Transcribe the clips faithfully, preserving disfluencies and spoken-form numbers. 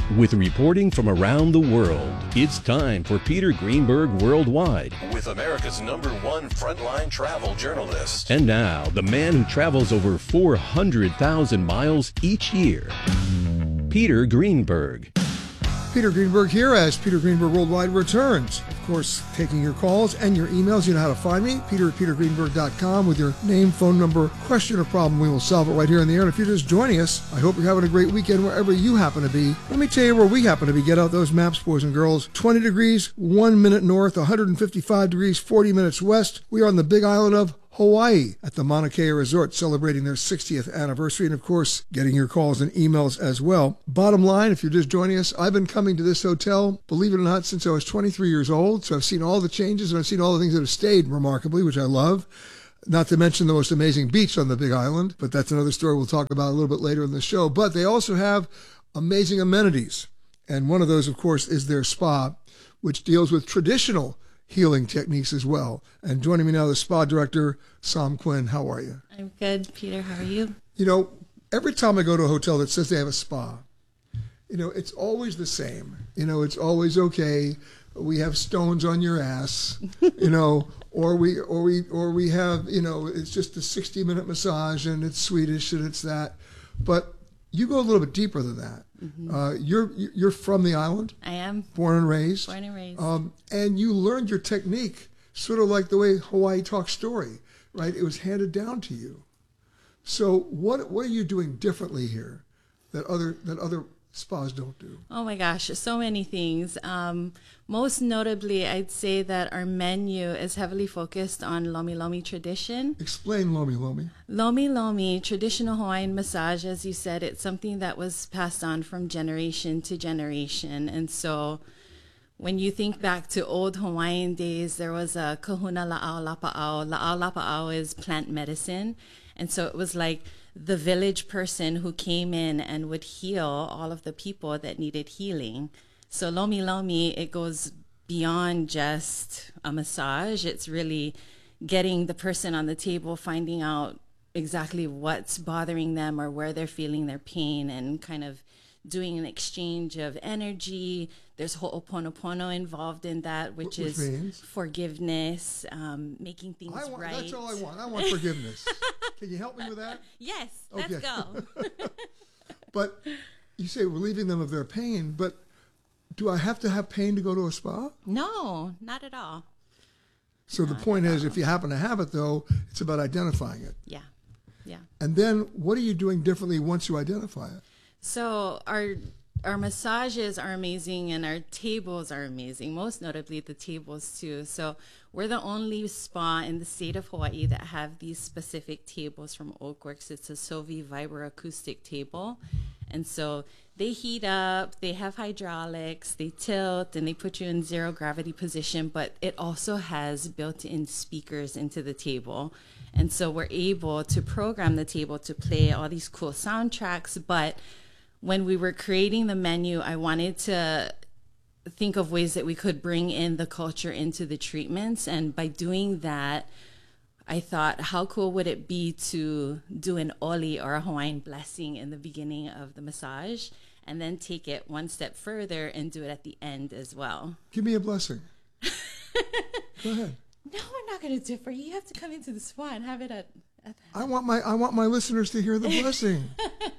With reporting from around the world, it's time for Peter Greenberg Worldwide. With America's number one frontline travel journalist. And now, the man who travels over four hundred thousand miles each year, Peter Greenberg. Peter Greenberg here as Peter Greenberg Worldwide returns. Of course, taking your calls and your emails. You know how to find me, peter at peter greenberg dot com, with your name, phone number, question, or problem. We will solve it right here in the air. And if you're just joining us, I hope you're having a great weekend wherever you happen to be. Let me tell you where we happen to be. Get out those maps, boys and girls. twenty degrees, one minute north, one hundred fifty-five degrees, forty minutes west. We are on the big island of Hawaii at the Mauna Kea Resort, celebrating their sixtieth anniversary, and of course, getting your calls and emails as well. Bottom line, if you're just joining us, I've been coming to this hotel, believe it or not, since I was twenty-three years old, so I've seen all the changes, and I've seen all the things that have stayed remarkably, which I love. Not to mention the most amazing beach on the Big Island, but that's another story we'll talk about a little bit later in the show. But they also have amazing amenities, and one of those, of course, is their spa, which deals with traditional healing techniques as well. And joining me now, the spa director, Sam Quinn. How are you? I'm good, Peter. How are you? You know, every time I go to a hotel that says they have a spa, you know, it's always the same. You know, it's always okay. We have stones on your ass, you know, or we or we or we have, you know, it's just a sixty minute massage and it's Swedish and it's that. But you go a little bit deeper than that. Mm-hmm. Uh, you're you're from the island. I am. Born and raised. Born and raised. Um, and you learned your technique sort of like the way Hawaii talks story, right? It was handed down to you. So what what are you doing differently here that other that other spas don't do? Oh my gosh, so many things. Um, most notably, I'd say that our menu is heavily focused on Lomi Lomi tradition. Explain Lomi Lomi. Lomi Lomi, traditional Hawaiian massage, as you said, it's something that was passed on from generation to generation. And so when you think back to old Hawaiian days, there was a kahuna la'au lapa'au. La'au lapa'au is plant medicine. And so it was like the village person who came in and would heal all of the people that needed healing. So Lomi Lomi, it goes beyond just a massage. It's really getting the person on the table, finding out exactly what's bothering them or where they're feeling their pain, and kind of doing an exchange of energy. There's ho'oponopono involved in that, which, which is means? forgiveness, um, making things I want, right. That's all I want. I want forgiveness. Can you help me with that? Yes, okay. Let's go. But you say relieving them of their pain, but do I have to have pain to go to a spa? No, not at all. So not the point is, all. If you happen to have it, though, it's about identifying it. Yeah, yeah. And then what are you doing differently once you identify it? So our our massages are amazing and our tables are amazing, most notably the tables too. So we're the only spa in the state of Hawaii that have these specific tables from Oakworks. It's a Sovi Vibra acoustic table. And so they heat up, they have hydraulics, they tilt, and they put you in zero gravity position, but it also has built-in speakers into the table. And so we're able to program the table to play all these cool soundtracks. But when we were creating the menu, I wanted to think of ways that we could bring in the culture into the treatments. And by doing that, I thought, how cool would it be to do an oli, or a Hawaiian blessing, in the beginning of the massage, and then take it one step further and do it at the end as well. Give me a blessing. Go ahead. No, we're not going to do it for you. You have to come into the spa and have it at... at I want my I want my listeners to hear the blessing.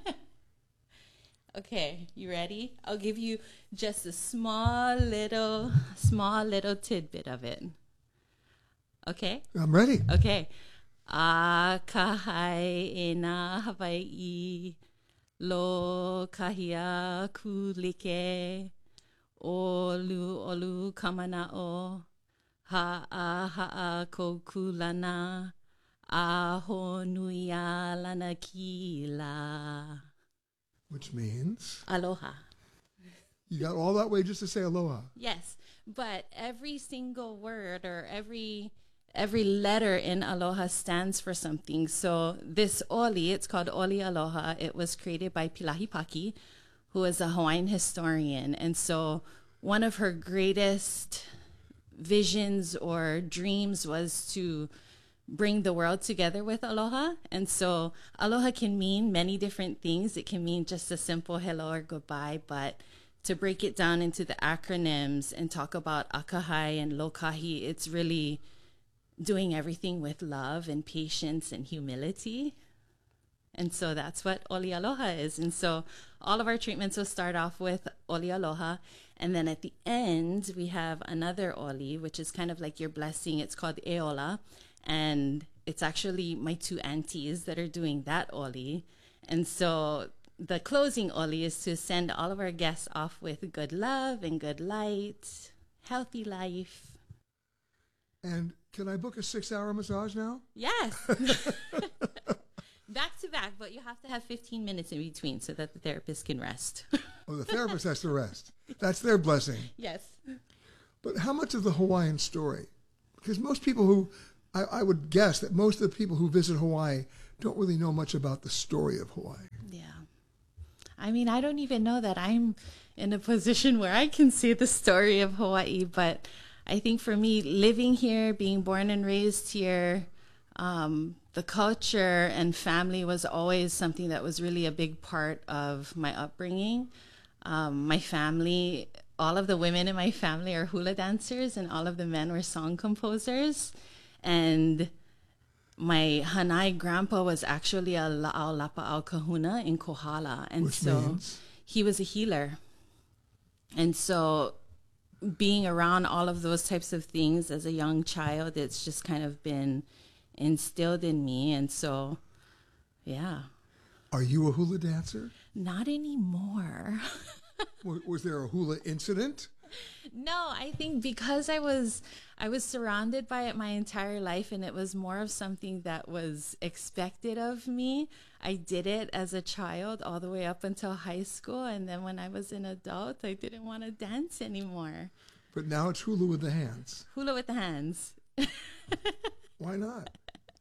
Okay, you ready? I'll give you just a small little, small little tidbit of it. Okay? I'm ready. Okay. A kahai e nā Hawaii, lo kahia kulike, olu olu kamana'o, ha'a ha'a ko kulana, aho nuia lana kila. Which means? Aloha. You got all that way just to say aloha. Yes, but every single word or every every letter in aloha stands for something. So this oli, it's called Oli Aloha. It was created by Pilahi Paki, who is a Hawaiian historian. And so one of her greatest visions or dreams was to bring the world together with aloha. And so aloha can mean many different things. It can mean just a simple hello or goodbye, but to break it down into the acronyms and talk about akahai and lokahi, it's really doing everything with love and patience and humility. And so that's what Oli Aloha is. And so all of our treatments will start off with Oli Aloha. And then at the end, we have another Oli, which is kind of like your blessing. It's called Eola. And it's actually my two aunties that are doing that Oli. And so the closing Oli is to send all of our guests off with good love and good light, healthy life. And can I book a six-hour massage now? Yes. Back to back, but you have to have fifteen minutes in between so that the therapist can rest. Oh, the therapist has to rest. That's their blessing. Yes. But how much of the Hawaiian story? Because most people who, I, I would guess that most of the people who visit Hawaii don't really know much about the story of Hawaii. Yeah. I mean, I don't even know that I'm in a position where I can say the story of Hawaii, but I think for me, living here, being born and raised here, um, the culture and family was always something that was really a big part of my upbringing. Um, my family, all of the women in my family are hula dancers, and all of the men were song composers. And my Hanai grandpa was actually a La'au Lapa'au Kahuna in Kohala. And Which so means? He was a healer. And so being around all of those types of things as a young child, it's just kind of been instilled in me. And so, yeah. Are you a hula dancer? Not anymore. was, was there a hula incident? No, I think because I was I was surrounded by it my entire life, and it was more of something that was expected of me. I did it as a child all the way up until high school, and then when I was an adult, I didn't want to dance anymore. But now it's hula with the hands. Hula with the hands. Why not?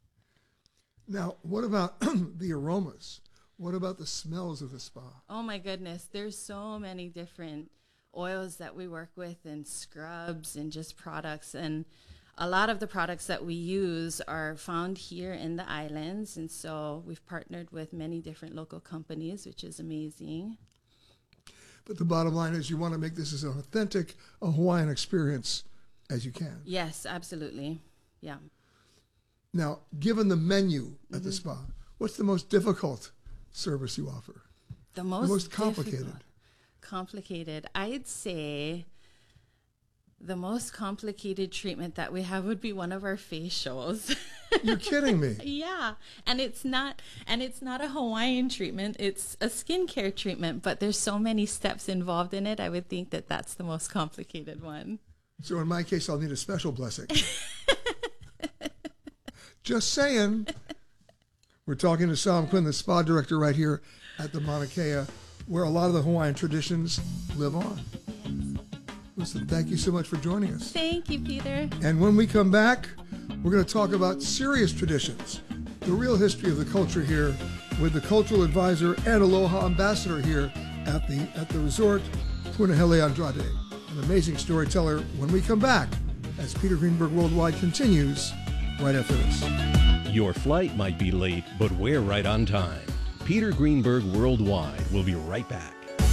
Now, what about the aromas? What about the smells of the spa? Oh my goodness, there's so many different oils that we work with, and scrubs, and just products. And a lot of the products that we use are found here in the islands. And so we've partnered with many different local companies, which is amazing. But the bottom line is you want to make this as authentic a Hawaiian experience as you can. Yes, absolutely. Yeah. Now, given the menu at Mm-hmm. the spa, what's the most difficult service you offer? The most, the most complicated. difficult. Complicated. I'd say the most complicated treatment that we have would be one of our facials. You're kidding me. Yeah. And it's not and it's not a Hawaiian treatment. It's a skincare treatment, but there's so many steps involved in it. I would think that that's the most complicated one. So in my case, I'll need a special blessing. Just saying. We're talking to Sam Quinn, the spa director right here at the Mauna Kea, where a lot of the Hawaiian traditions live on. Listen, thank you so much for joining us. Thank you, Peter. And when we come back, we're going to talk about serious traditions, the real history of the culture here, with the cultural advisor and Aloha ambassador here at the at the resort, Punahele Andrade, an amazing storyteller. When we come back, as Peter Greenberg Worldwide continues right after this. Your flight might be late, but we're right on time. Peter Greenberg Worldwide will be right back.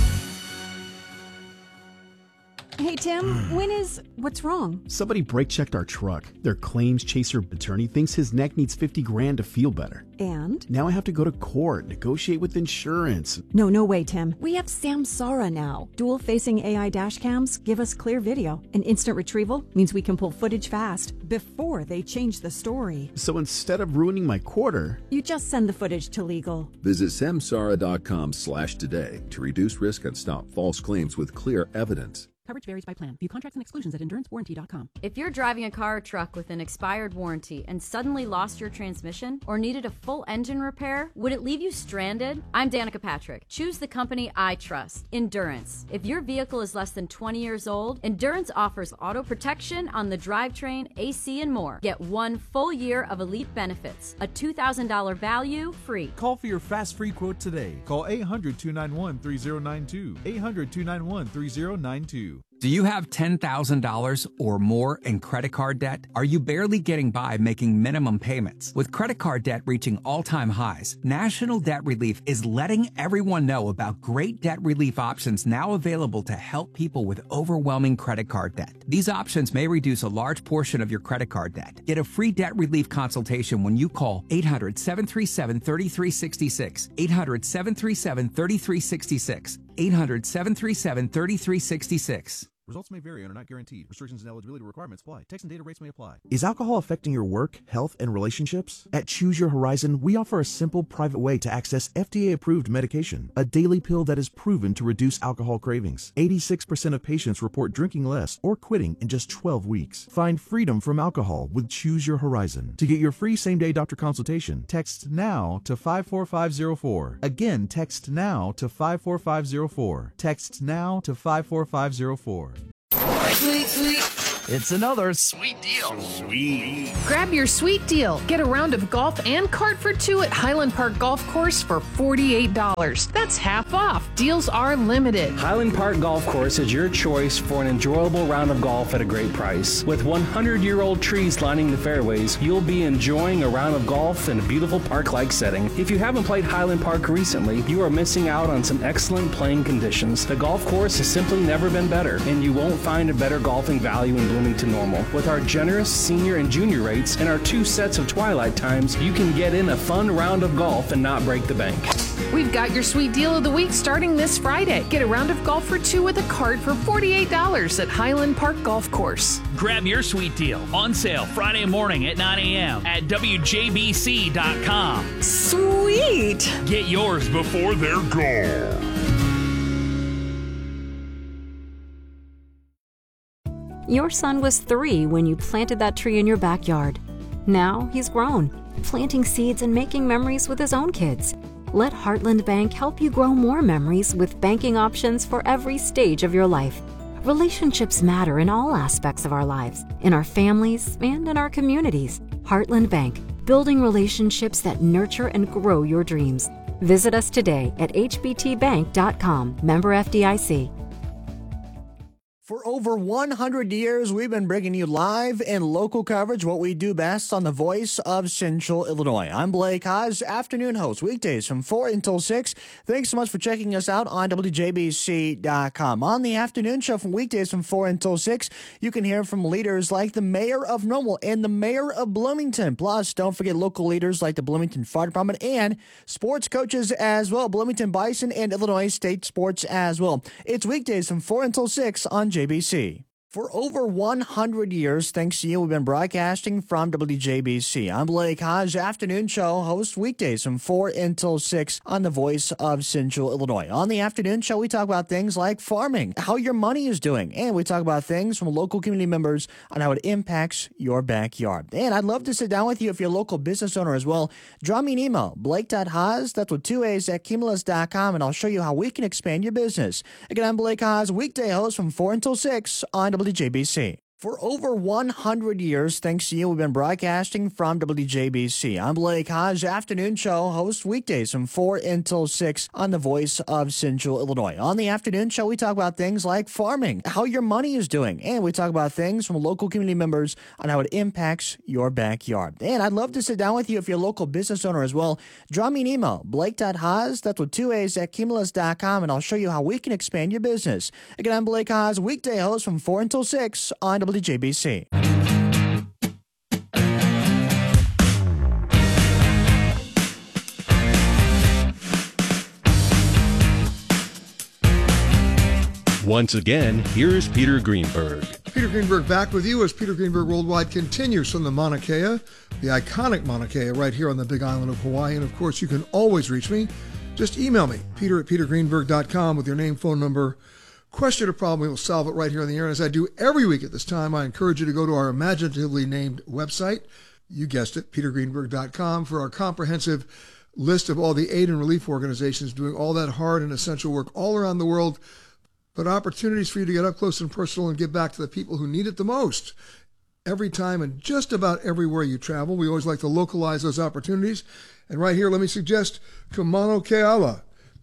Hey, Tim, when is... What's wrong? Somebody brake checked our truck. Their claims chaser attorney thinks his neck needs fifty grand to feel better. And? Now I have to go to court, negotiate with insurance. No, no way, Tim. We have Samsara now. Dual-facing A I dash cams give us clear video. And instant retrieval means we can pull footage fast before they change the story. So instead of ruining my quarter... You just send the footage to legal. Visit samsara.com slash today to reduce risk and stop false claims with clear evidence. Coverage varies by plan. View contracts and exclusions at endurance warranty dot com. If you're driving a car or truck with an expired warranty and suddenly lost your transmission or needed a full engine repair, would it leave you stranded? I'm Danica Patrick. Choose the company I trust, Endurance. If your vehicle is less than twenty years old, Endurance offers auto protection on the drivetrain, A C, and more. Get one full year of elite benefits, a two thousand dollars value free. Call for your fast free quote today. Call eight hundred, two nine one, three zero nine two. eight hundred, two nine one, three zero nine two. you. Do you have ten thousand dollars or more in credit card debt? Are you barely getting by making minimum payments? With credit card debt reaching all-time highs, National Debt Relief is letting everyone know about great debt relief options now available to help people with overwhelming credit card debt. These options may reduce a large portion of your credit card debt. Get a free debt relief consultation when you call eight hundred, seven three seven, three three six six, eight hundred, seven three seven, three three six six, eight hundred, seven three seven, three three six six. Results may vary and are not guaranteed. Restrictions and eligibility requirements apply. Text and data rates may apply. Is alcohol affecting your work, health, and relationships? At Choose Your Horizon, we offer a simple, private way to access F D A-approved medication, a daily pill that is proven to reduce alcohol cravings. eighty-six percent of patients report drinking less or quitting in just twelve weeks. Find freedom from alcohol with Choose Your Horizon. To get your free same-day doctor consultation, text NOW to five four five zero four. Again, text NOW to five four five zero four. Text NOW to five four five zero four. Sweet, sweet. It's another sweet deal. Sweet. Grab your sweet deal. Get a round of golf and cart for two at Highland Park Golf Course for forty-eight dollars. That's half off. Deals are limited. Highland Park Golf Course is your choice for an enjoyable round of golf at a great price. With one hundred year old trees lining the fairways, you'll be enjoying a round of golf in a beautiful park-like setting. If you haven't played Highland Park recently, you are missing out on some excellent playing conditions. The golf course has simply never been better, and you won't find a better golfing value in Bloomington Normal. With our generous senior and junior rates and our two sets of twilight times, you can get in a fun round of golf and not break the bank. We've got your sweet deal of the week starting this Friday. Get a round of golf for two with a cart for forty-eight dollars at Highland Park Golf Course. Grab your sweet deal on sale Friday morning at nine a.m. at W J B C dot com. Sweet! Get yours before they're gone. Your son was three when you planted that tree in your backyard. Now he's grown, planting seeds and making memories with his own kids. Let Heartland Bank help you grow more memories with banking options for every stage of your life. Relationships matter in all aspects of our lives, in our families and in our communities. Heartland Bank, building relationships that nurture and grow your dreams. Visit us today at h b t bank dot com, member F D I C. For over one hundred years, we've been bringing you live and local coverage, what we do best on the Voice of Central Illinois. I'm Blake Haas, afternoon host, weekdays from four until six. Thanks so much for checking us out on W J B C dot com. On the afternoon show from weekdays from four until six, you can hear from leaders like the mayor of Normal and the mayor of Bloomington. Plus, don't forget local leaders like the Bloomington Fire Department and sports coaches as well, Bloomington Bison and Illinois State Sports as well. It's weekdays from four until six on J B C. For over one hundred years, thanks to you, we've been broadcasting from W J B C. I'm Blake Hodge, afternoon show host weekdays from four until six on the Voice of Central Illinois. On the afternoon show, we talk about things like farming, how your money is doing, and we talk about things from local community members on how it impacts your backyard. And I'd love to sit down with you if you're a local business owner as well. Drop me an email, blake dot haas, that's with two A's, at cumulus dot com, and I'll show you how we can expand your business. Again, I'm Blake Haas, weekday host from four until six on W J B C. For over one hundred years, thanks to you, we've been broadcasting from W J B C. I'm Blake Hodge, afternoon show host weekdays from four until six on the Voice of Central Illinois. On the afternoon show, we talk about things like farming, how your money is doing, and we talk about things from local community members on how it impacts your backyard. And I'd love to sit down with you if you're a local business owner as well. Drop me an email, blake dot haas, that's with two A's, at cumulus dot com, and I'll show you how we can expand your business. Again, I'm Blake Haas, weekday host from four until six on W J B C. Once again, here's Peter Greenberg. Peter Greenberg back with you as Peter Greenberg Worldwide continues from the Mauna Kea, the iconic Mauna Kea right here on the Big Island of Hawaii. And of course, you can always reach me. Just email me, peter at peter greenberg dot com with your name, phone number, question or problem. We will solve it right here on the air. And as I do every week at this time, I encourage you to go to our imaginatively named website. You guessed it, peter greenberg dot com, for our comprehensive list of all the aid and relief organizations doing all that hard and essential work all around the world, but opportunities for you to get up close and personal and give back to the people who need it the most. Every time and just about everywhere you travel, we always like to localize those opportunities. And right here, let me suggest Kumano Keala.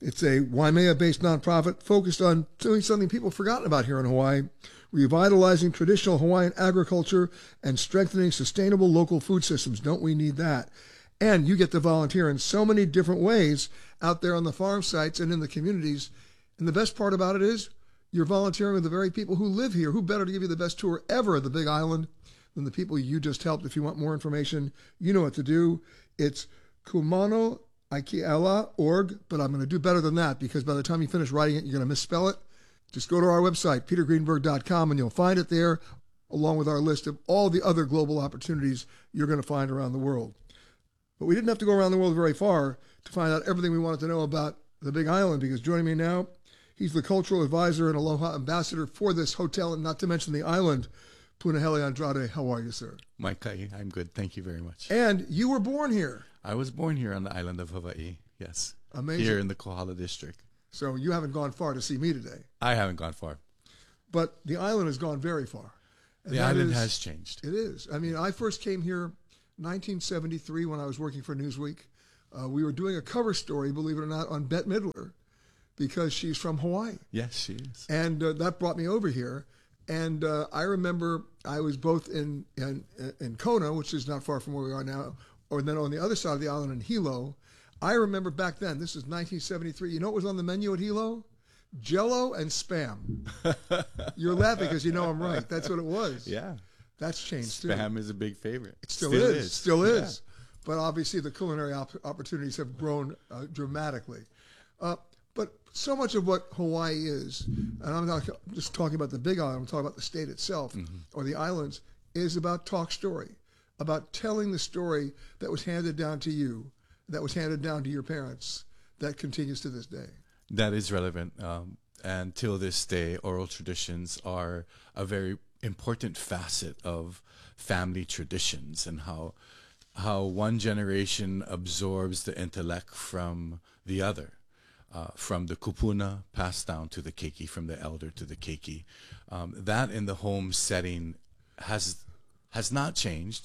It's a Waimea-based nonprofit focused on doing something people have forgotten about here in Hawaii, revitalizing traditional Hawaiian agriculture and strengthening sustainable local food systems. Don't we need that? And you get to volunteer in so many different ways out there on the farm sites and in the communities. And the best part about it is you're volunteering with the very people who live here. Who better to give you the best tour ever of the Big Island than the people you just helped? If you want more information, you know what to do. It's kumano aikiela dot org, but I'm going to do better than that because by the time you finish writing it, you're going to misspell it. Just go to our website, peter greenberg dot com, and you'll find it there, along with our list of all the other global opportunities you're going to find around the world. But we didn't have to go around the world very far to find out everything we wanted to know about the Big Island, because joining me now, he's the cultural advisor and Aloha ambassador for this hotel, and not to mention the island. Punahele Andrade, how are you, sir? Mike, I'm good. Thank you very much. And you were born here. I was born here on the island of Hawaii, yes. Amazing. Here in the Kohala district. So you haven't gone far to see me today. I haven't gone far. But the island has gone very far. And the island is, has changed. It is. I mean, I first came here nineteen seventy-three when I was working for Newsweek. Uh, we were doing a cover story, believe it or not, on Bette Midler because she's from Hawaii. Yes, she is. And uh, that brought me over here. And uh, I remember I was both in, in in Kona, which is not far from where we are now, or then on the other side of the island in Hilo. I remember back then, this is nineteen seventy-three, you know what was on the menu at Hilo? Jell-O and Spam. You're laughing because you know I'm right. That's what it was. Yeah. That's changed too. Spam is a big favorite. It still, still is. is. Still yeah. is. But obviously the culinary op- opportunities have grown uh, dramatically. Uh, but so much of what Hawaii is, and I'm not just talking about the Big Island, I'm talking about the state itself, mm-hmm. or the islands, is about talk story, about telling the story that was handed down to you, that was handed down to your parents, that continues to this day. That is relevant. Um, and till this day, oral traditions are a very important facet of family traditions, and how how one generation absorbs the intellect from the other. Uh, from the kupuna passed down to the keiki, from the elder to the keiki. Um, that in the home setting has has not changed,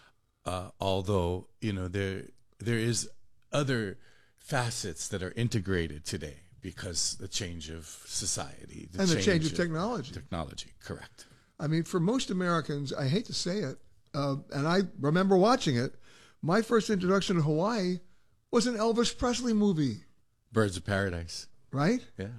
uh, although you know there there is other facets that are integrated today because the change of society the and the change of, of technology. Technology, correct. I mean, for most Americans, I hate to say it, uh, and I remember watching it. My first introduction to Hawaii was an Elvis Presley movie. Birds of Paradise. Right? Yeah.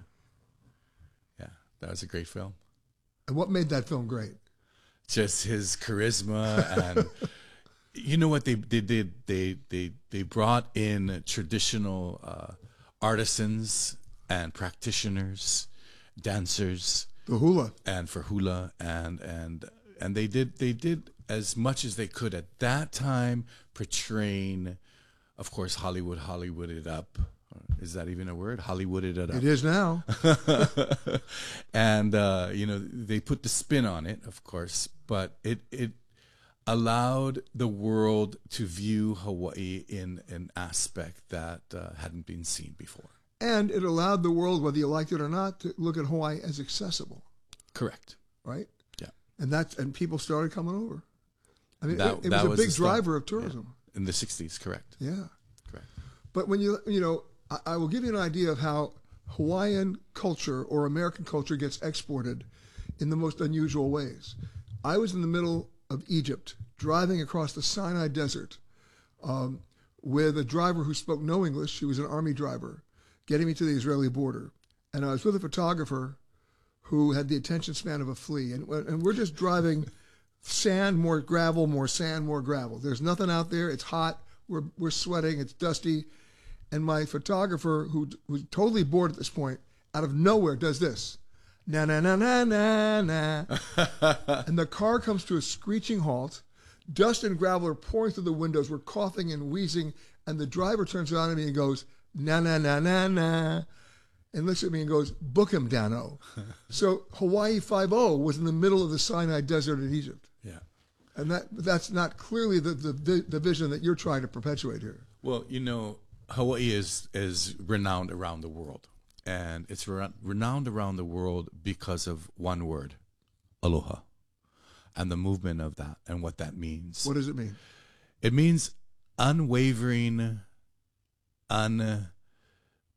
Yeah, that was a great film. And what made that film great? Just his charisma and you know what they they did they they they brought in traditional uh, artisans and practitioners, dancers, the hula, and for hula and and and they did they did as much as they could at that time, portraying, of course, Hollywood Hollywooded up. Is that even a word? Hollywooded it up. It is now. And, uh, you know, they put the spin on it, of course, but it, it allowed the world to view Hawaii in an aspect that uh, hadn't been seen before. And it allowed the world, whether you liked it or not, to look at Hawaii as accessible. Correct. Right? Yeah. And that's, and people started coming over. I mean, that, it, it that was a was big driver of tourism. Yeah. In the sixties, correct. Yeah. Correct. But when you, you know, I, I will give you an idea of how Hawaiian culture or American culture gets exported in the most unusual ways. I was in the middle of Egypt, driving across the Sinai Desert um, with a driver who spoke no English. He was an army driver, getting me to the Israeli border. And I was with a photographer who had the attention span of a flea. And, and we're just driving sand, more gravel, more sand, more gravel. There's nothing out there. It's hot. We're, we're sweating. It's dusty. And my photographer, who was totally bored at this point, out of nowhere does this. Na, na, na, na, na, na. And the car comes to a screeching halt. Dust and gravel are pouring through the windows. We're coughing and wheezing. And the driver turns around at me and goes, na, na, na, na, na. And looks at me and goes, book him, Dano. So Hawaii Five-O was in the middle of the Sinai Desert in Egypt. Yeah. And that that's not clearly the, the, the vision that you're trying to perpetuate here. Well, you know, Hawaii is, is renowned around the world. And it's re- renowned around the world because of one word, aloha, and the movement of that and what that means. What does it mean? It means unwavering, un,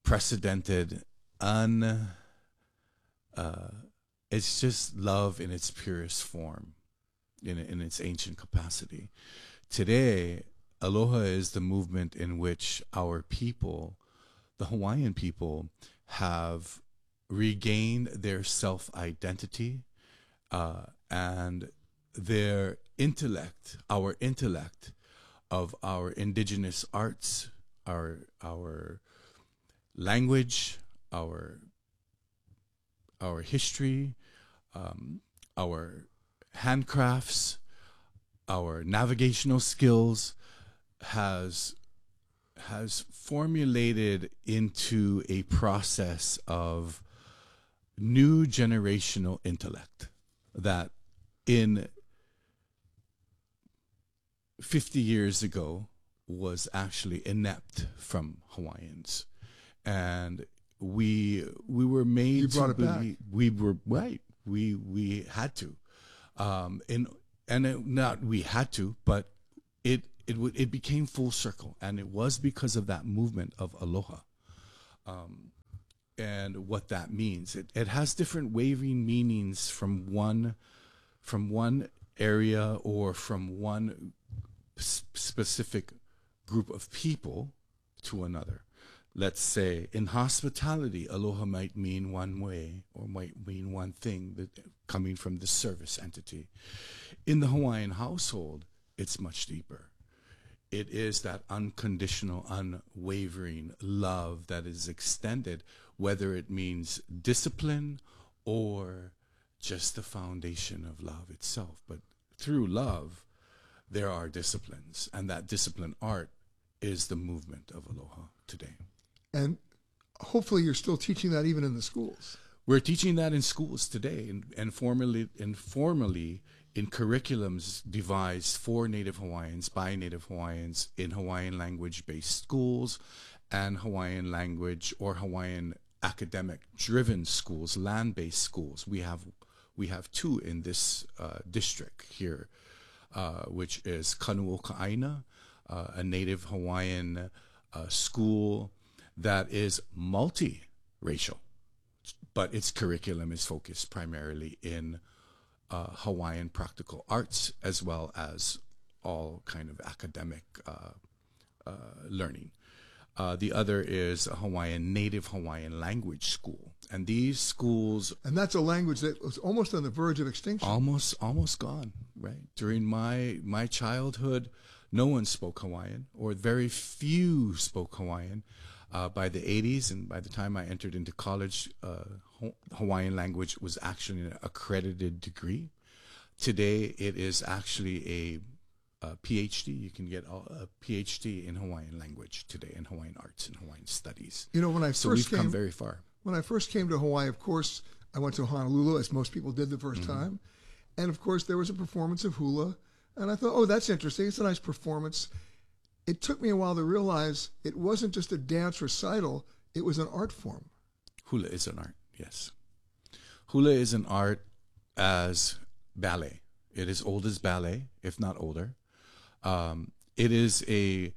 unprecedented, un. Uh, it's just love in its purest form, in in its ancient capacity. Today, aloha is the movement in which our people, the Hawaiian people, have regained their self-identity uh, and their intellect, our intellect of our indigenous arts, our our language, our our history, um, our handcrafts, our navigational skills has has formulated into a process of new generational intellect that in fifty years ago was actually inept from Hawaiians. And we we were made You brought to it back. believe we were right. We we had to. Um in and it, not we had to, but it it would it became full circle, and it was because of that movement of aloha. Um and what that means. It it has different wavering meanings from one from one area or from one s- specific group of people to another. Let's say in hospitality, aloha might mean one way or might mean one thing that coming from the service entity. In the Hawaiian household, it's much deeper. It is that unconditional, unwavering love that is extended, whether it means discipline or just the foundation of love itself. But through love, there are disciplines, and that discipline art is the movement of aloha today. And hopefully you're still teaching that even in the schools. We're teaching that in schools today, and, and formally, informally in curriculums devised for Native Hawaiians, by Native Hawaiians, in Hawaiian language-based schools and Hawaiian language or Hawaiian academic-driven schools, land-based schools. We have we have two in this uh, district here, uh, which is Kanuoka'aina, uh, a Native Hawaiian uh, school that is multi-racial, but its curriculum is focused primarily in uh, Hawaiian practical arts as well as all kind of academic uh, uh, learning. Uh, the other is a Hawaiian, Native Hawaiian language school. And these schools... And that's a language that was almost on the verge of extinction. Almost, almost gone, right? During my, my childhood, no one spoke Hawaiian, or very few spoke Hawaiian. Uh, by the eighties, and by the time I entered into college, uh, Hawaiian language was actually an accredited degree. Today, it is actually a, a PhD. You can get a PhD in Hawaiian language today, in Hawaiian arts and Hawaiian studies. You know, when I so first we've came, come very far. When I first came to Hawaii, of course, I went to Honolulu, as most people did the first Mm-hmm. time. And of course, there was a performance of hula. And I thought, oh, that's interesting. It's a nice performance. It took me a while to realize it wasn't just a dance recital, it was an art form. Hula is an art, yes. Hula is an art as ballet. It is old as ballet, if not older. Um, it is a,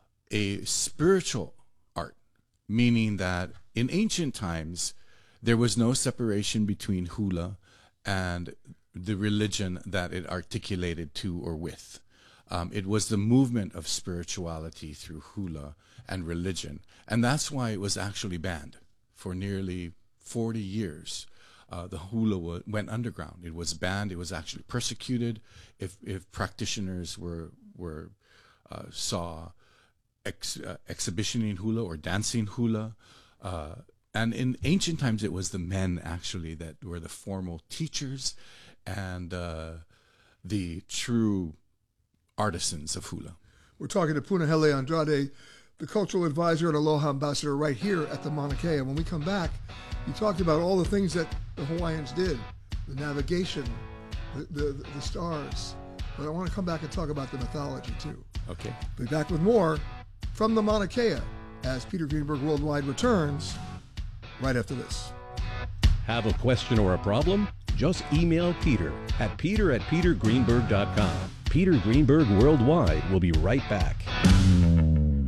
a spiritual art, meaning that in ancient times, there was no separation between hula and the religion that it articulated to or with. Um, it was the movement of spirituality through hula and religion. And that's why it was actually banned for nearly forty years. Uh, the hula w- went underground. It was banned. It was actually persecuted. If if practitioners were were uh, saw ex, uh, exhibitioning hula or dancing hula, uh, and in ancient times it was the men actually that were the formal teachers and uh, the true artisans of hula. We're talking to Punahele Andrade, the cultural advisor and Aloha ambassador right here at the Mauna Kea. When we come back, you talked about all the things that the Hawaiians did, the navigation, the, the, the stars. But I want to come back and talk about the mythology too. Okay. Be back with more from the Mauna Kea as Peter Greenberg Worldwide returns right after this. Have a question or a problem? Just email Peter at peter at peter greenberg dot com. Peter Greenberg Worldwide will be right back.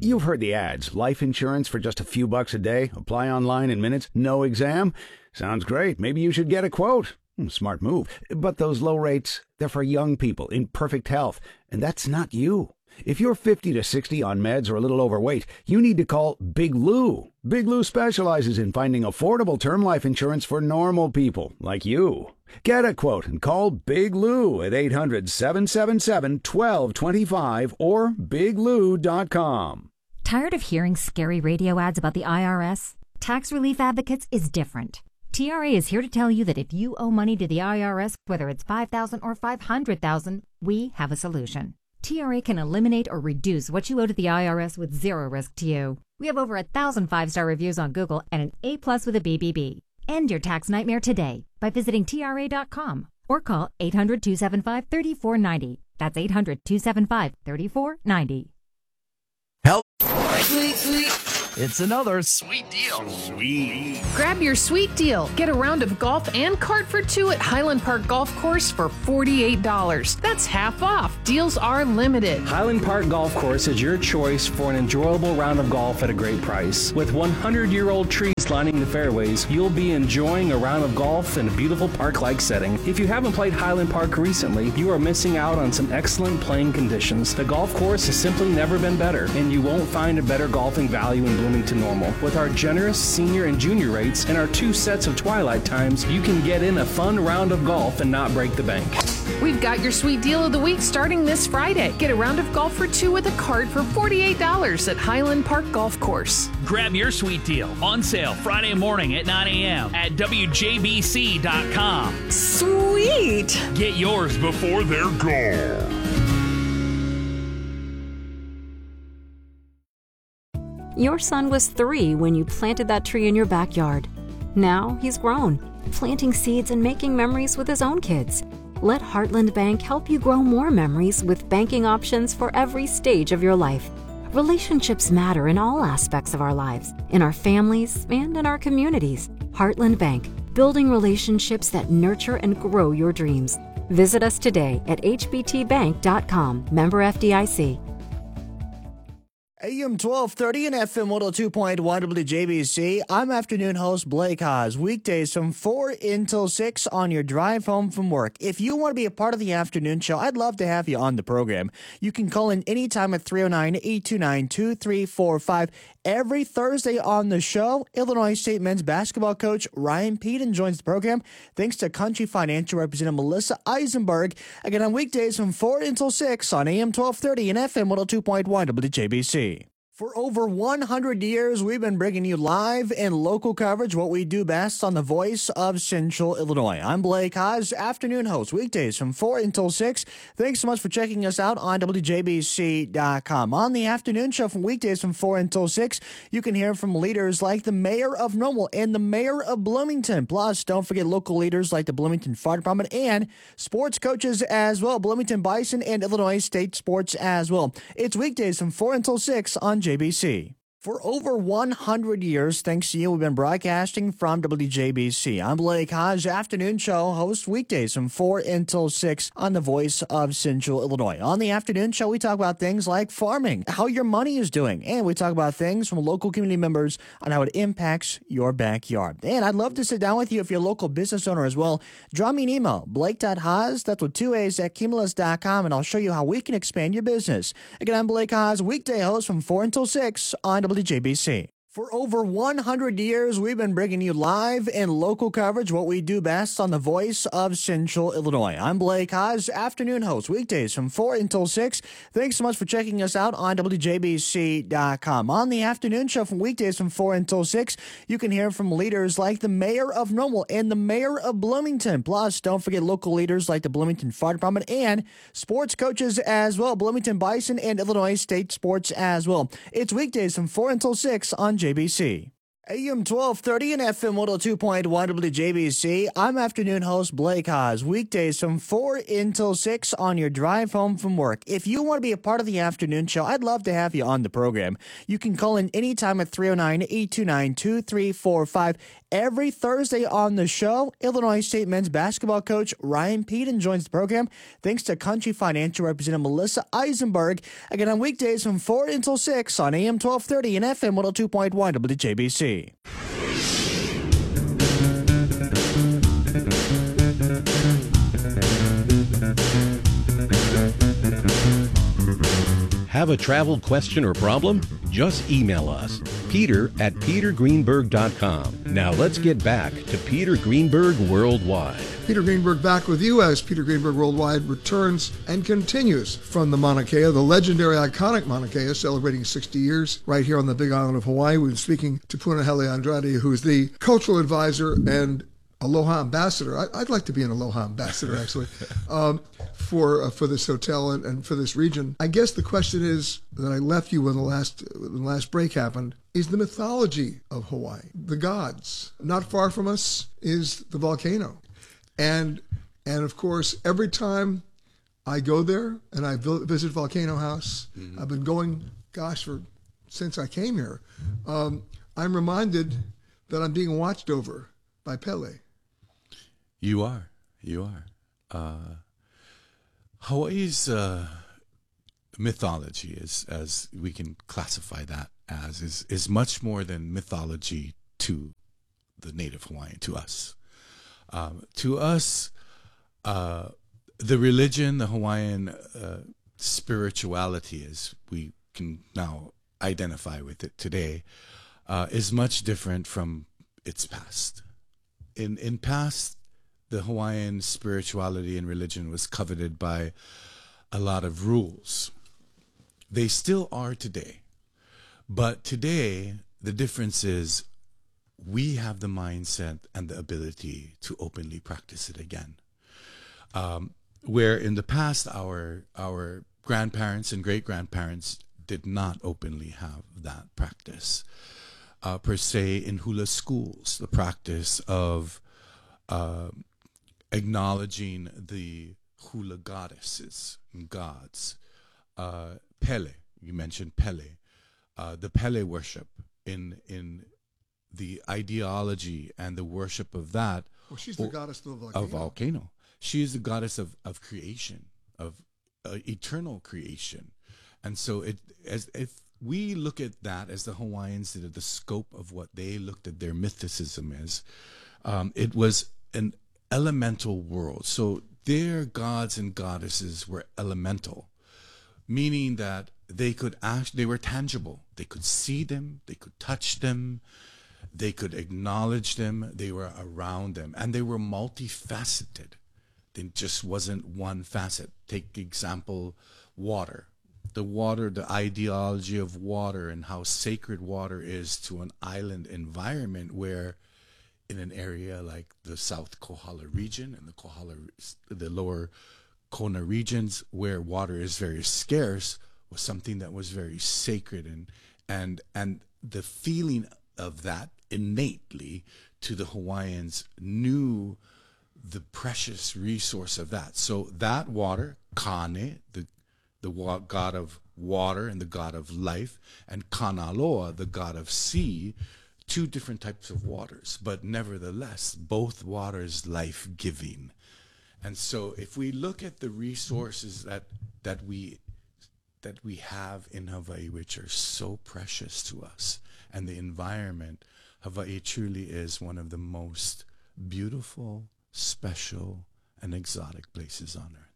You've heard the ads. Life insurance for just a few bucks a day. Apply online in minutes. No exam. Sounds great. Maybe you should get a quote. Smart move. But those low rates, they're for young people in perfect health. And that's not you. If you're fifty to sixty on meds or a little overweight, you need to call Big Lou. Big Lou specializes in finding affordable term life insurance for normal people like you. Get a quote and call Big Lou at eight hundred, seven seven seven, one two two five or big lou dot com. Tired of hearing scary radio ads about the I R S? Tax Relief Advocates is different. T R A is here to tell you that if you owe money to the I R S, whether it's five thousand dollars or five hundred thousand dollars, we have a solution. T R A can eliminate or reduce what you owe to the I R S with zero risk to you. We have over a thousand five-star reviews on Google and an A plus with a B B B. End your tax nightmare today by visiting T R A dot com or call eight hundred, two seven five, three four nine zero. That's eight hundred, two seven five, three four nine zero. Help. Sweet, sweet. It's another sweet deal. Sweet. Grab your sweet deal. Get a round of golf and cart for two at Highland Park Golf Course for forty-eight dollars. That's half off. Deals are limited. Highland Park Golf Course is your choice for an enjoyable round of golf at a great price. With hundred-year-old trees lining the fairways, you'll be enjoying a round of golf in a beautiful park-like setting. If you haven't played Highland Park recently, you are missing out on some excellent playing conditions. The golf course has simply never been better, and you won't find a better golfing value in Bloomington Normal. With our generous senior and junior rates and our two sets of twilight times, you can get in a fun round of golf and not break the bank. We've got your sweet deal of the week starting this Friday. Get a round of golf for two with a cart for forty-eight dollars at Highland Park Golf Course. Grab your sweet deal on sale Friday morning at nine a.m. at W J B C dot com. Sweet! Get yours before they're gone. Your son was three when you planted that tree in your backyard. Now he's grown, planting seeds and making memories with his own kids. Let Heartland Bank help you grow more memories with banking options for every stage of your life. Relationships matter in all aspects of our lives, in our families and in our communities. Heartland Bank, building relationships that nurture and grow your dreams. Visit us today at h b t bank dot com, member F D I C. A M twelve thirty and F M one oh two point one W J B C. I'm afternoon host Blake Haas. Weekdays from four until six on your drive home from work. If you want to be a part of the afternoon show, I'd love to have you on the program. You can call in anytime at three oh nine, eight two nine, two three four five. Every Thursday on the show, Illinois State men's basketball coach Ryan Peden joins the program. Thanks to Country Financial Representative Melissa Eisenberg. Again, on weekdays from four until six on A M twelve thirty and F M one oh two point one W J B C. For over one hundred years, we've been bringing you live and local coverage, what we do best on the voice of Central Illinois. I'm Blake Haas, afternoon host, weekdays from four until six. Thanks so much for checking us out on W J B C dot com. On the afternoon show from weekdays from four until six, you can hear from leaders like the mayor of Normal and the mayor of Bloomington. Plus, don't forget local leaders like the Bloomington Fire Department and sports coaches as well, Bloomington Bison and Illinois State Sports as well. It's weekdays from four until six on J B C. For over one hundred years, thanks to you, we've been broadcasting from W J B C. I'm Blake Haas, afternoon show host weekdays from four until six on the voice of Central Illinois. On the afternoon show, we talk about things like farming, how your money is doing, and we talk about things from local community members on how it impacts your backyard. And I'd love to sit down with you if you're a local business owner as well. Draw me an email, blake dot haas, that's with two A's, at cumulus dot com, and I'll show you how we can expand your business. Again, I'm Blake Haas, weekday host from four until six on W J B C. For over one hundred years, we've been bringing you live and local coverage, what we do best on the voice of Central Illinois. I'm Blake Haas, afternoon host, weekdays from four until six. Thanks so much for checking us out on W J B C dot com. On the afternoon show from weekdays from four until six, you can hear from leaders like the mayor of Normal and the mayor of Bloomington. Plus, don't forget local leaders like the Bloomington Fire Department and sports coaches as well, Bloomington Bison and Illinois State Sports as well. It's weekdays from four until six on J B C. A M twelve thirty and F M one oh two point one W J B C. I'm afternoon host Blake Haas. Weekdays from four until six on your drive home from work. If you want to be a part of the afternoon show, I'd love to have you on the program. You can call in anytime at three oh nine, eight two nine, two three four five. Every Thursday on the show, Illinois State men's basketball coach Ryan Peden joins the program thanks to Country Financial Representative Melissa Eisenberg. Again, on weekdays from four until six on A M twelve thirty and F M one oh two point one W J B C. Have a travel question or problem? Just email us, Peter at peter greenberg dot com. Now let's get back to Peter Greenberg Worldwide. Peter Greenberg back with you as Peter Greenberg Worldwide returns and continues from the Mauna Kea, the legendary, iconic Mauna Kea, celebrating sixty years right here on the Big Island of Hawaii. We've been speaking to Punahele Andrade, who is the cultural advisor and Aloha ambassador. I, I'd like to be an Aloha ambassador, actually, um, for uh, for this hotel and, and for this region. I guess the question is that I left you when the last when the last break happened is the mythology of Hawaii, the gods. Not far from us is the volcano, and and of course every time I go there and I visit Volcano House, mm-hmm. I've been going, gosh, for since I came here. Um, I'm reminded that I'm being watched over by Pele. You are. You are. Uh, Hawaii's uh, mythology, is, as we can classify that as, is, is much more than mythology to the native Hawaiian, to us. Um, to us, uh, the religion, the Hawaiian uh, spirituality, as we can now identify with it today, uh, is much different from its past. In in past, the Hawaiian spirituality and religion was coveted by a lot of rules. They still are today. But today, the difference is we have the mindset and the ability to openly practice it again. Um, where in the past, our, our grandparents and great-grandparents did not openly have that practice. Uh, per se, in hula schools, the practice of uh, acknowledging the hula goddesses and gods. Uh, Pele, you mentioned Pele. Uh, the Pele worship in in the ideology and the worship of that. Well, she's the goddess of the volcano. Of volcano. She is the goddess of, of creation, of uh, eternal creation. And so it as if we look at that as the Hawaiians did, the scope of what they looked at their mythicism as. Um, it was an elemental world. So their gods and goddesses were elemental, meaning that they could act, they were tangible. They could see them, they could touch them, they could acknowledge them, they were around them, and they were multifaceted. It just wasn't one facet. Take example, water. The water, the ideology of water and how sacred water is to an island environment where in an area like the South Kohala region and the Kohala, the lower Kona regions where water is very scarce was something that was very sacred, and and and the feeling of that innately to the Hawaiians knew the precious resource of that. So that water, Kane, the the god of water and the god of life, and Kanaloa, the god of sea, two different types of waters, but nevertheless, both waters life-giving. And so if we look at the resources that that we that we have in Hawaii, which are so precious to us, and the environment, Hawaii truly is one of the most beautiful, special, and exotic places on earth.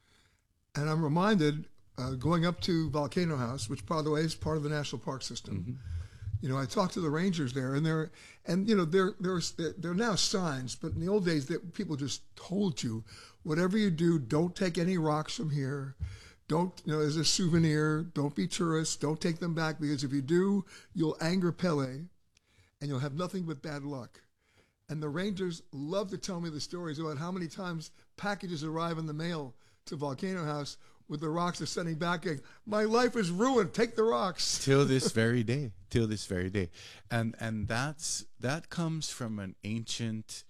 And I'm reminded, uh, going up to Volcano House, which, by the way, is part of the national park system. Mm-hmm. You know, I talked to the rangers there, and they're, and you know, there, there's, there are now signs, but in the old days, that people just told you, whatever you do, don't take any rocks from here. Don't, you know, as a souvenir. Don't be tourists. Don't take them back, because if you do, you'll anger Pele, and you'll have nothing but bad luck. And the rangers love to tell me the stories about how many times packages arrive in the mail to Volcano House with the rocks descending back, going, my life is ruined. Take the rocks. Till this very day. Till this very day. And and that's that comes from an ancient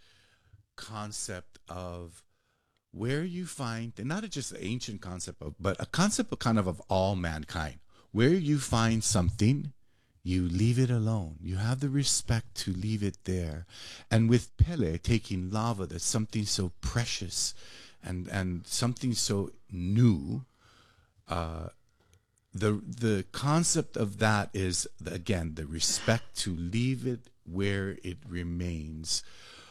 concept of where you find, and not just an ancient concept of, but a concept of kind of of all mankind. Where you find something, you leave it alone. You have the respect to leave it there. And with Pele taking lava, that's something so precious and and something so new, uh, the the concept of that is, again, the respect to leave it where it remains.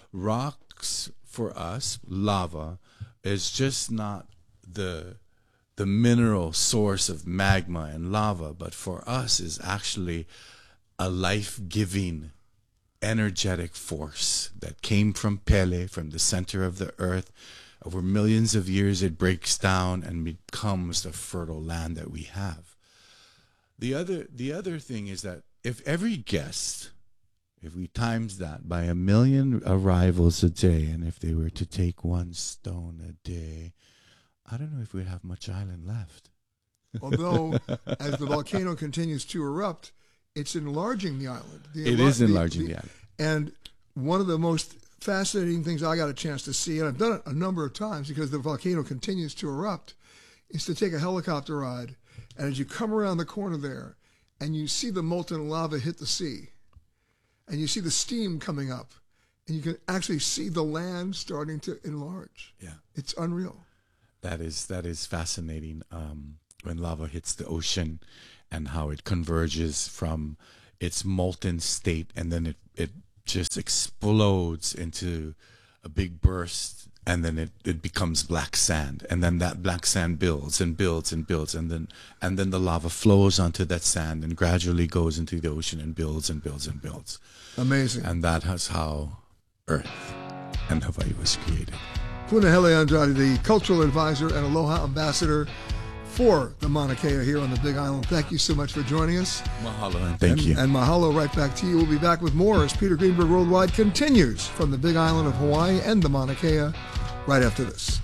Rocks for us, lava, is just not the the mineral source of magma and lava, but for us is actually a life-giving, energetic force that came from Pele, from the center of the earth. Over millions of years, it breaks down and becomes the fertile land that we have. The other, the other thing is that if every guest, if we times that by a million arrivals a day, and if they were to take one stone a day, I don't know if we'd have much island left. Although, as the volcano continues to erupt, it's enlarging the island. The it enlar- is enlarging the, the, the island. And one of the most fascinating things I got a chance to see, and I've done it a number of times because the volcano continues to erupt, is to take a helicopter ride. And as you come around the corner there, and you see the molten lava hit the sea, and you see the steam coming up, and you can actually see the land starting to enlarge. Yeah. It's unreal. That is that is fascinating. Um, when lava hits the ocean, and how it converges from its molten state, and then it it just explodes into a big burst, and then it, it becomes black sand, and then that black sand builds and builds and builds, and then and then the lava flows onto that sand and gradually goes into the ocean and builds and builds and builds. Amazing. And that is how Earth and Hawaii was created. Punahele Andrade, the cultural advisor and Aloha ambassador for the Mauna Kea here on the Big Island. Thank you so much for joining us. Mahalo and thank and, you. And mahalo right back to you. We'll be back with more as Peter Greenberg Worldwide continues from the Big Island of Hawaii and the Mauna Kea right after this.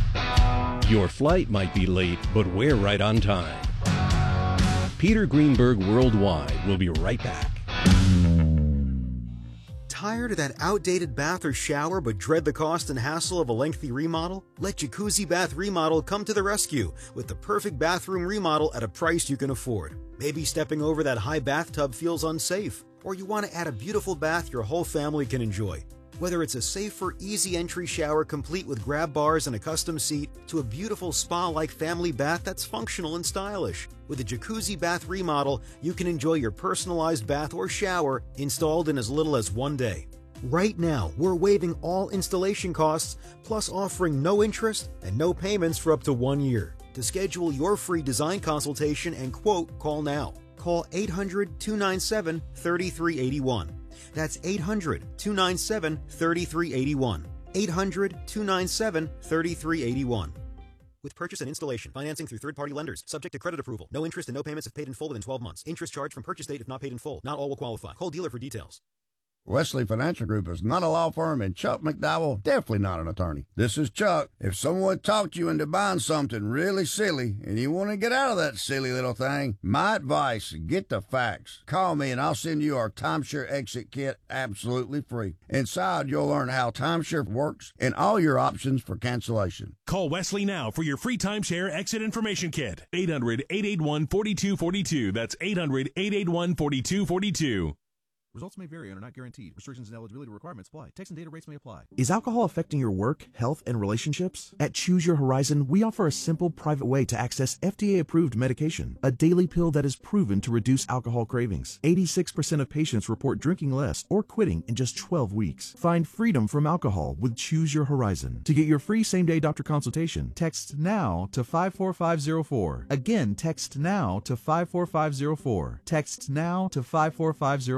Your flight might be late, but we're right on time. Peter Greenberg Worldwide will be right back. Tired of that outdated bath or shower but dread the cost and hassle of a lengthy remodel? Let Jacuzzi Bath Remodel come to the rescue with the perfect bathroom remodel at a price you can afford. Maybe stepping over that high bathtub feels unsafe, or you want to add a beautiful bath your whole family can enjoy. Whether it's a safer, easy entry shower complete with grab bars and a custom seat, to a beautiful spa-like family bath that's functional and stylish. With a Jacuzzi Bath Remodel, you can enjoy your personalized bath or shower installed in as little as one day. Right now, we're waiving all installation costs, plus offering no interest and no payments for up to one year. To schedule your free design consultation and quote, call now. Call eight hundred, two nine seven, three three eight one. That's eight hundred, two nine seven, three three eight one. eight hundred, two nine seven, three three eight one. With purchase and installation, financing through third-party lenders, subject to credit approval. No interest and no payments if paid in full within twelve months. Interest charged from purchase date if not paid in full. Not all will qualify. Call dealer for details. Wesley Financial Group is not a law firm, and Chuck McDowell definitely not an attorney. This is Chuck. If someone talked you into buying something really silly and you want to get out of that silly little thing, my advice, get the facts. Call me and I'll send you our timeshare exit kit absolutely free. Inside, you'll learn how timeshare works and all your options for cancellation. Call Wesley now for your free timeshare exit information kit. eight hundred, eight eight one, four two four two. That's eight hundred, eight eight one, four two four two. Results may vary and are not guaranteed. Restrictions and eligibility requirements apply. Text and data rates may apply. Is alcohol affecting your work, health, and relationships? At Choose Your Horizon, we offer a simple, private way to access F D A-approved medication, a daily pill that is proven to reduce alcohol cravings. eighty-six percent of patients report drinking less or quitting in just twelve weeks. Find freedom from alcohol with Choose Your Horizon. To get your free same-day doctor consultation, text NOW to five four five zero four. Again, text NOW to five four five zero four. Text NOW to five four five zero four.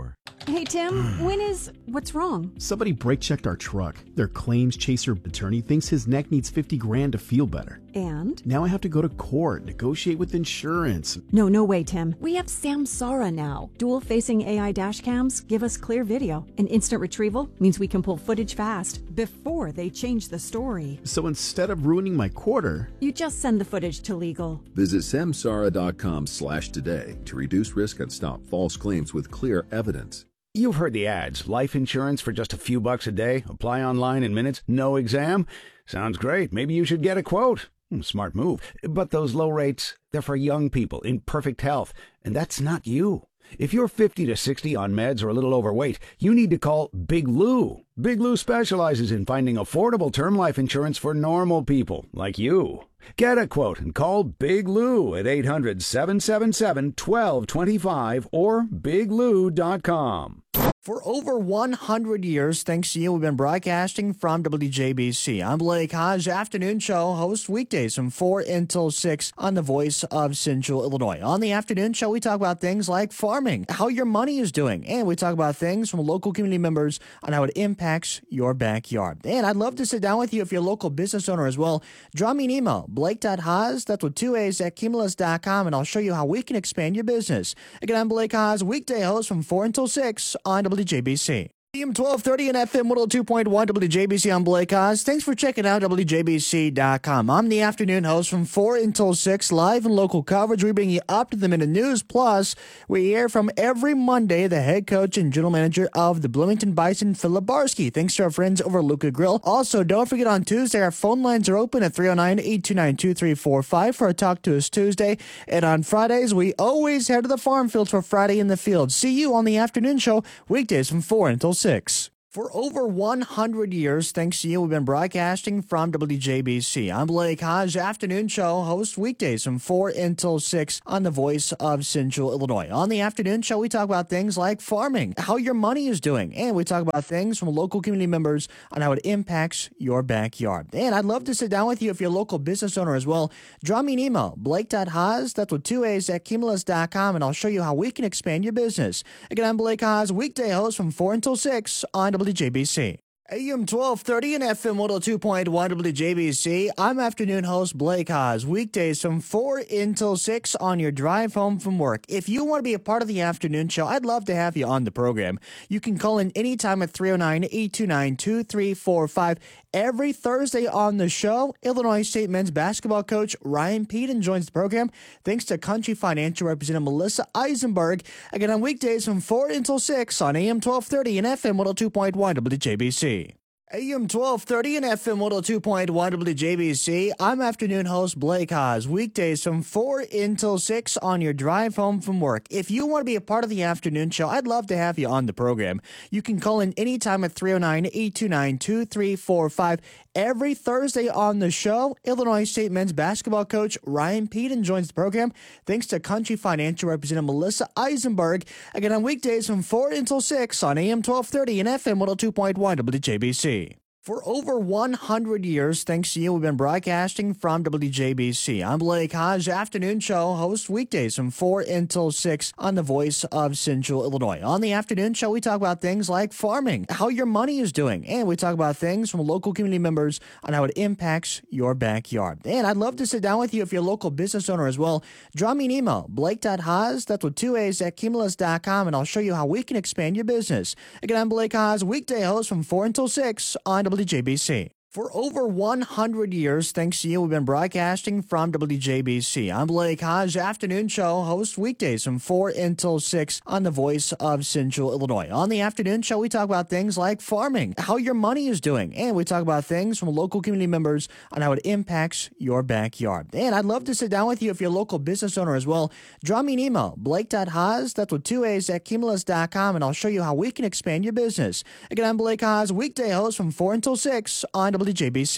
car. Hey, Tim, when is... What's wrong? Somebody brake checked our truck. Their claims chaser attorney thinks his neck needs fifty grand to feel better. And? Now I have to go to court, negotiate with insurance. No, no way, Tim. We have Samsara now. Dual-facing A I dash cams give us clear video. And instant retrieval means we can pull footage fast before they change the story. So instead of ruining my quarter... You just send the footage to legal. Visit samsara.com slash today to reduce risk and stop false claims with clear evidence. You've heard the ads. Life insurance for just a few bucks a day. Apply online in minutes. No exam. Sounds great. Maybe you should get a quote. Hmm, smart move. But those low rates, they're for young people in perfect health. And that's not you. If you're fifty to sixty on meds or a little overweight, you need to call Big Lou. Big Lou specializes in finding affordable term life insurance for normal people like you. Get a quote and call Big Lou at eight hundred, seven seven seven, one two two five or big lou dot com. For over one hundred years, thanks to you, we've been broadcasting from W J B C. I'm Blake Hodge, afternoon show host weekdays from four until six on the Voice of Central Illinois. On the afternoon show, we talk about things like farming, how your money is doing, and we talk about things from local community members on how it impacts your backyard. And I'd love to sit down with you if you're a local business owner as well. Drop me an email, blake.haas, that's with two A's, at cumulus dot com, and I'll show you how we can expand your business. Again, I'm Blake Haas, weekday host from four until six on W J B C. A M twelve thirty and F M one oh two point one W J B C. I'm Blake Haas. Thanks for checking out W J B C dot com. I'm the afternoon host from four until six, live and local coverage. We bring you up to the minute news. Plus, we hear from every Monday the head coach and general manager of the Bloomington Bison, Philip Barsky. Thanks to our friends over at Luca Grill. Also, don't forget on Tuesday, our phone lines are open at three oh nine, eight two nine, two three four five for a Talk to Us Tuesday. And on Fridays, we always head to the farm fields for Friday in the Field. See you on the afternoon show, weekdays from four until six. For over one hundred years, thanks to you, we've been broadcasting from W J B C. I'm Blake Hodge, afternoon show host weekdays from four until six on the Voice of Central Illinois. On the afternoon show, we talk about things like farming, how your money is doing, and we talk about things from local community members on how it impacts your backyard. And I'd love to sit down with you if you're a local business owner as well. Drop me an email, blake.haas, that's with two A's, at cumulus dot com, and I'll show you how we can expand your business. Again, I'm Blake Haas, weekday host from four until six on W J B C. A M twelve thirty and F M one oh two point one W J B C. I'm afternoon host Blake Haas, weekdays from four until six on your drive home from work. If you want to be a part of the afternoon show, I'd love to have you on the program. You can call in anytime at three oh nine, eight two nine, two three four five. Every Thursday on the show, Illinois State men's basketball coach Ryan Peden joins the program. Thanks to Country Financial Representative Melissa Eisenberg. Again, on weekdays from four until six on A M twelve thirty and F M one oh two point one W J B C. A M twelve thirty and F M one oh two point one W J B C. I'm afternoon host Blake Haas, weekdays from four until six on your drive home from work. If you want to be a part of the afternoon show, I'd love to have you on the program. You can call in anytime at three oh nine, eight two nine, two three four five. Every Thursday on the show, Illinois State men's basketball coach Ryan Peden joins the program. Thanks to Country Financial Representative Melissa Eisenberg. Again, on weekdays from four until six on A M twelve thirty and F M one oh two point one W J B C. For over one hundred years, thanks to you, we've been broadcasting from W J B C. I'm Blake Hodge, afternoon show host weekdays from four until six on the Voice of Central Illinois. On the afternoon show, we talk about things like farming, how your money is doing, and we talk about things from local community members on how it impacts your backyard. And I'd love to sit down with you if you're a local business owner as well. Drop me an email, blake.haas, that's with two A's, at cumulus dot com, and I'll show you how we can expand your business. Again, I'm Blake Haas, weekday host from four until six on W J B C. For over one hundred years, thanks to you, we've been broadcasting from W J B C. I'm Blake Hodge, afternoon show host weekdays from four until six on the Voice of Central Illinois. On the afternoon show, we talk about things like farming, how your money is doing, and we talk about things from local community members on how it impacts your backyard. And I'd love to sit down with you if you're a local business owner as well. Drop me an email, blake.haas, that's with two A's, at cumulus dot com, and I'll show you how we can expand your business. Again, I'm Blake Haas, weekday host from four until six on W J B C.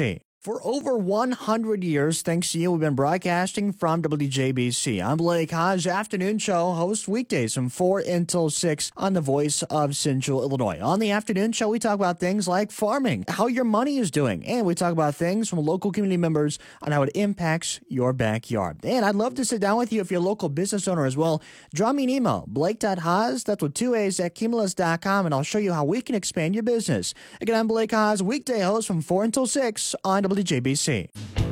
For over one hundred years, thanks to you, we've been broadcasting from W J B C. I'm Blake Hodge, afternoon show host weekdays from four until six on the Voice of Central Illinois. On the afternoon show, we talk about things like farming, how your money is doing, and we talk about things from local community members on how it impacts your backyard. And I'd love to sit down with you if you're a local business owner as well. Draw me an email, blake.haas, that's with two A's, at cumulus dot com, and I'll show you how we can expand your business. Again, I'm Blake Haas, weekday host from four until six on W J B C.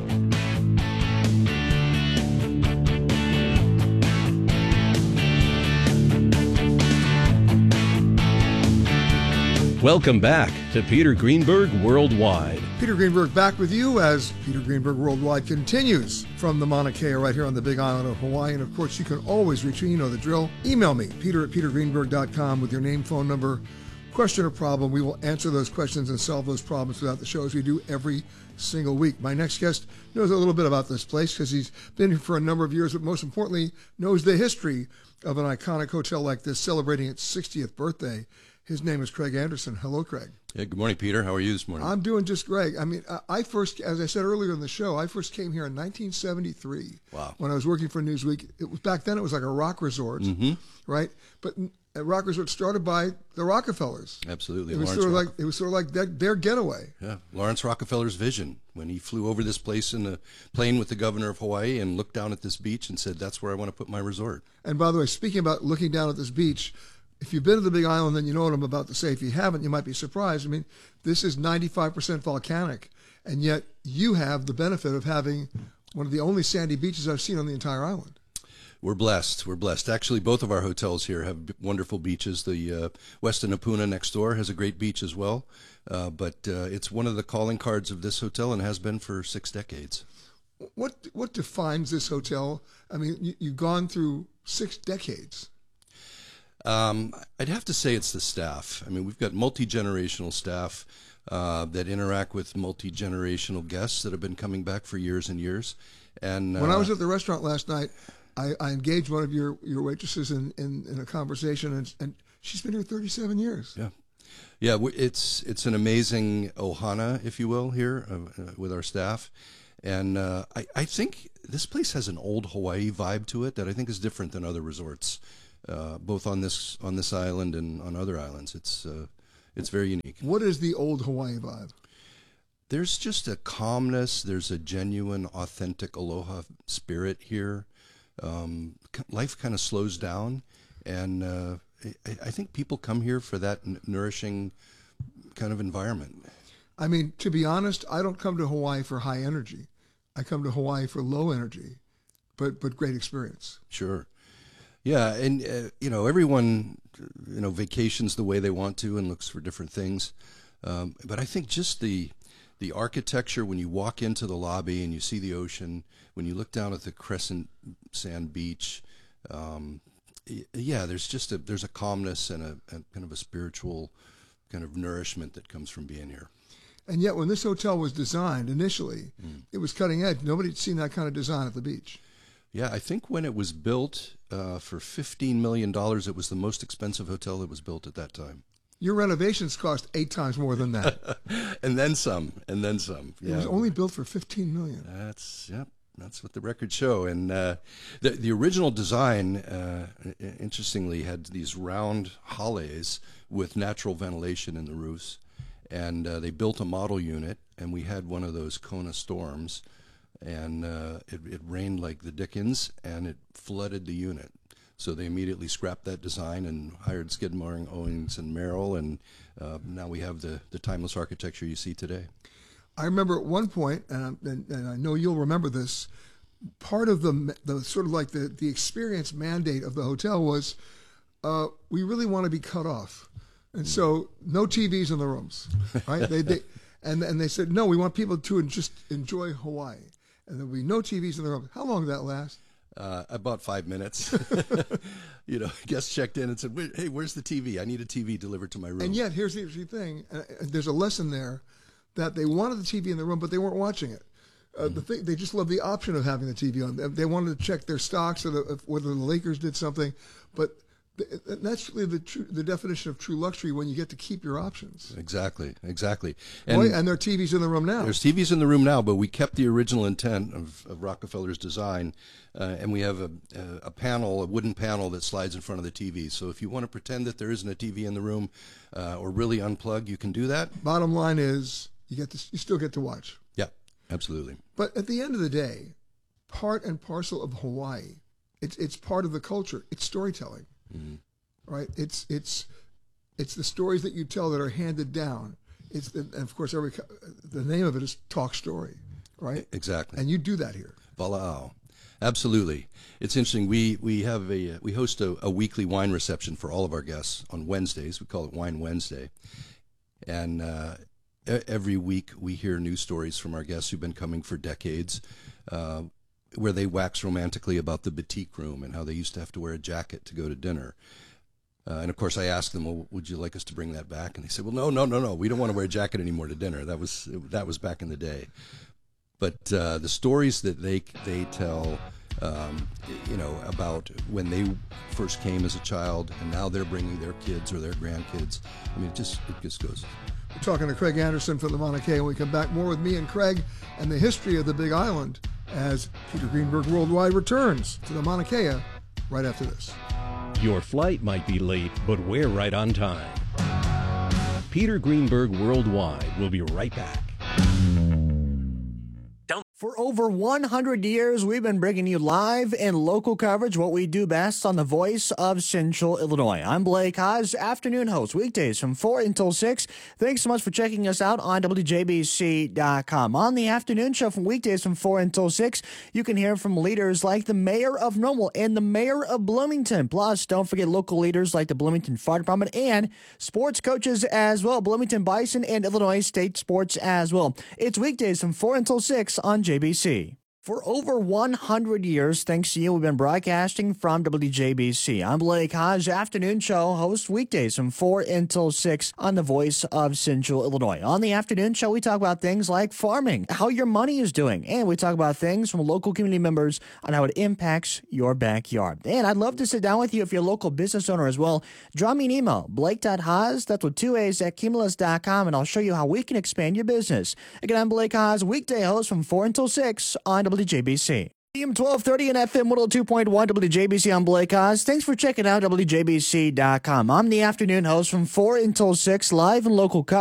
Welcome back to Peter Greenberg Worldwide. Peter Greenberg back with you as Peter Greenberg Worldwide continues from the Mauna Kea right here on the big island of Hawaii. And of course, you can always reach me. You know the drill. Email me, peter at peter greenberg dot com, with your name, phone number, question or problem. We will answer those questions and solve those problems throughout the show as we do every single week. My next guest knows a little bit about this place because he's been here for a number of years, but most importantly, knows the history of an iconic hotel like this, celebrating its sixtieth birthday. His name is Craig Anderson. Hello, Craig. Hey, good morning, Peter. How are you this morning? I'm doing just great. I mean, I first, as I said earlier in the show, I first came here in nineteen seventy-three. Wow. When I was working for Newsweek. It was, back then it was like a rock resort, mm-hmm. right? But a rock resort started by the Rockefellers. Absolutely. It was Lawrence sort of Rock- like it was sort of like their, their getaway. Yeah, Lawrence Rockefeller's vision when he flew over this place in a plane with the governor of Hawaii and looked down at this beach and said, "That's where I want to put my resort." And by the way, speaking about looking down at this beach, if you've been to the Big Island, then you know what I'm about to say. If you haven't, you might be surprised. I mean, this is ninety-five percent volcanic, and yet you have the benefit of having one of the only sandy beaches I've seen on the entire island. We're blessed. We're blessed. Actually, both of our hotels here have b- wonderful beaches. The uh, Westin Apuna next door has a great beach as well, uh, but uh, it's one of the calling cards of this hotel and has been for six decades. What what defines this hotel? I mean, you, you've gone through six decades. Um, I'd have to say it's the staff. I mean, we've got multi-generational staff uh, that interact with multi-generational guests that have been coming back for years and years. And uh, when I was at the restaurant last night, I, I engaged one of your, your waitresses in, in, in a conversation, and, and she's been here thirty-seven years. Yeah. Yeah, it's it's an amazing ohana, if you will, here uh, with our staff. And uh, I, I think this place has an old Hawaii vibe to it that I think is different than other resorts. Uh, both on this on this island and on other islands. It's uh, it's very unique. What is the old Hawaii vibe? There's just a calmness. There's a genuine, authentic aloha spirit here. Um, life kind of slows down, and uh, I, I think people come here for that n- nourishing kind of environment. I mean, to be honest, I don't come to Hawaii for high energy. I come to Hawaii for low energy, but but great experience. Sure. Yeah, and uh, you know, everyone, you know, vacations the way they want to and looks for different things. Um, but I think just the the architecture, when you walk into the lobby and you see the ocean, when you look down at the crescent sand beach, um, yeah, there's just a there's a calmness and a, a kind of a spiritual kind of nourishment that comes from being here. And yet, when this hotel was designed initially, mm. it was cutting edge. Nobody had seen that kind of design at the beach. Yeah, I think when it was built uh, for fifteen million dollars, it was the most expensive hotel that was built at that time. Your renovations cost eight times more than that. And then some, and then some. It yeah. was only built for fifteen million dollars. That's, yep, that's what the records show. And uh, the, the original design, uh, interestingly, had these round hollows with natural ventilation in the roofs. And uh, they built a model unit, and we had one of those Kona storms. And uh, it, it rained like the Dickens, and it flooded the unit. So they immediately scrapped that design and hired Skidmore, Owings, and Merrill, and uh, now we have the, the timeless architecture you see today. I remember at one point, and, and, and I know you'll remember this, part of the, the sort of like the, the experience mandate of the hotel was uh, we really want to be cut off. And so no T Vs in the rooms, right? they, they, and, and they said, no, we want people to just enjoy Hawaii. And there'll be no T Vs in the room. How long did that last? Uh, about five minutes. You know, guests checked in and said, hey, where's the T V? I need a T V delivered to my room. And yet, here's the interesting thing. Uh, there's a lesson there that they wanted the T V in the room, but they weren't watching it. Uh, mm-hmm. the thing, they just loved the option of having the T V on. They wanted to check their stocks or the, whether the Lakers did something, but That's really the true, the definition of true luxury when you get to keep your options. Exactly, exactly. And, Boy, and there are T Vs in the room now. There's T Vs in the room now, but we kept the original intent of, of Rockefeller's design, uh, and we have a, a, a panel, a wooden panel that slides in front of the T V. So if you want to pretend that there isn't a T V in the room uh, or really unplug, you can do that. Bottom line is you get to, you still get to watch. Yeah, absolutely. But at the end of the day, part and parcel of Hawaii, it's it's part of the culture. It's storytelling. Mm-hmm. Right, it's it's it's the stories that you tell that are handed down. It's the, and of course every the name of it is Talk Story, right? Exactly. And you do that here. Vala'au, absolutely. It's interesting. We we have a we host a, a weekly wine reception for all of our guests on Wednesdays. We call it Wine Wednesday, and uh, every week we hear news stories from our guests who've been coming for decades. Uh, where they wax romantically about the boutique room and how they used to have to wear a jacket to go to dinner. Uh, and, of course, I asked them, well, would you like us to bring that back? And they said, well, no, no, no, no. We don't want to wear a jacket anymore to dinner. That was that was back in the day. But uh, the stories that they they tell, um, you know, about when they first came as a child and now they're bringing their kids or their grandkids, I mean, it just, it just goes. We're talking to Craig Anderson from the Mauna Kea. When we come back, more with me and Craig and the history of the Big Island as Peter Greenberg Worldwide returns to the Mauna Kea right after this. Your flight might be late, but we're right on time. Peter Greenberg Worldwide will be right back. For over one hundred years, we've been bringing you live and local coverage, what we do best on the Voice of Central Illinois. I'm Blake Haas, afternoon host, weekdays from four until six. Thanks so much for checking us out on W J B C dot com. On the afternoon show from weekdays from four until six, you can hear from leaders like the mayor of Normal and the mayor of Bloomington. Plus, don't forget local leaders like the Bloomington Fire Department and sports coaches as well, Bloomington Bison and Illinois State Sports as well. It's weekdays from four until six on J B C. For over one hundred years, thanks to you, we've been broadcasting from W J B C. I'm Blake Hodge, afternoon show host weekdays from four until six on the Voice of Central Illinois. On the afternoon show, we talk about things like farming, how your money is doing, and we talk about things from local community members on how it impacts your backyard. And I'd love to sit down with you if you're a local business owner as well. Drop me an email, blake dot haas, that's with two A's, at cumulus dot com, and I'll show you how we can expand your business. Again, I'm Blake Haas, weekday host from four until six on W J B C. A M twelve thirty and F M one oh two point one W J B C. I'm Blake Haas. Thanks for checking out W J B C dot com. I'm the afternoon host from four until six, live and local coverage.